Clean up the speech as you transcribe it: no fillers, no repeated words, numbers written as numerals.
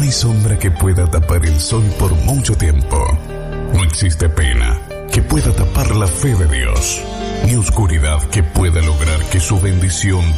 hay sombra que pueda tapar el sol por mucho tiempo. No existe pena que pueda tapar la fe de Dios, ni oscuridad que pueda lograr que su bendición